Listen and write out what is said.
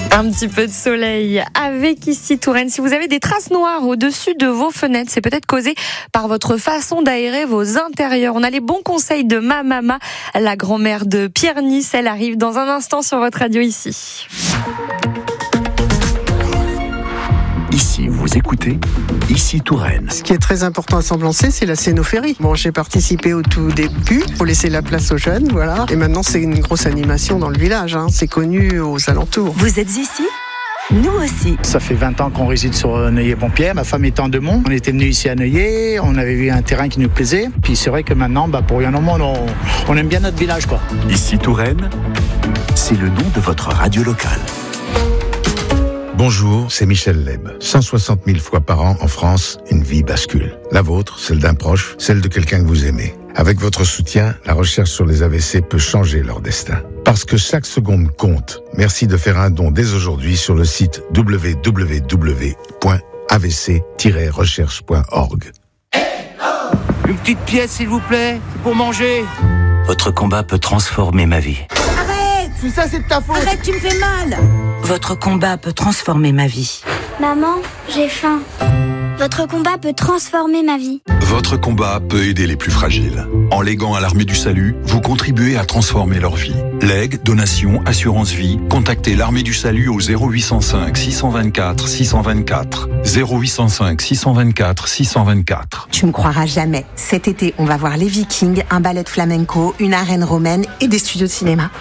Un petit peu de soleil avec ici Touraine. Si vous avez des traces noires au-dessus de vos fenêtres, c'est peut-être causé par votre façon d'aérer vos intérieurs. On a les bons conseils de ma maman, la grand-mère de Pierre Nice. Elle arrive dans un instant sur votre radio ici. Ici, vous écoutez Ici Touraine. Ce qui est très important à Semblançay, c'est la scénophérie. Bon, j'ai participé au tout début pour laisser la place aux jeunes, voilà. Et maintenant, c'est une grosse animation dans le village, hein. C'est connu aux alentours. Vous êtes ici ? Nous aussi. Ça fait 20 ans qu'on réside sur Neuilly-Pont-Pierre. Ma femme est en Demont. On était venus ici à Neuilly. On avait vu un terrain qui nous plaisait. Puis c'est vrai que maintenant, pour rien au monde, on aime bien notre village, quoi. Ici Touraine, c'est le nom de votre radio locale. Bonjour, c'est Michel Leb. 160 000 fois par an en France, une vie bascule. La vôtre, celle d'un proche, celle de quelqu'un que vous aimez. Avec votre soutien, la recherche sur les AVC peut changer leur destin. Parce que chaque seconde compte. Merci de faire un don dès aujourd'hui sur le site www.avc-recherche.org. Une petite pièce, s'il vous plaît, pour manger. Votre combat peut transformer ma vie. Tout ça, c'est de ta faute. Arrête, tu me fais mal. Votre combat peut transformer ma vie. Maman, j'ai faim. Votre combat peut transformer ma vie. Votre combat peut aider les plus fragiles. En léguant à l'Armée du Salut, vous contribuez à transformer leur vie. Legs, donations, assurance vie, contactez l'Armée du Salut au 0805 624 624. 0805 624 624. Tu me croiras jamais. Cet été, on va voir les Vikings, un ballet de flamenco, une arène romaine et des studios de cinéma.